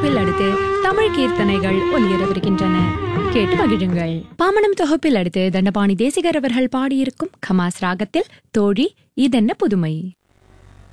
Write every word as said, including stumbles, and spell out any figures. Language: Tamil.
தொகுப்பில் அடுத்து தமிழ் கீர்த்தனைகள் ஒலியரவிருக்கின்றன. கேட்டு மகிழுங்கள். பாமணம் தொகுப்பில் அடுத்து தண்டபாணி தேசிகர் அவர்கள் பாடியிருக்கும் கமாஸ் ராகத்தில் தோழி இதென்ன புதுமை.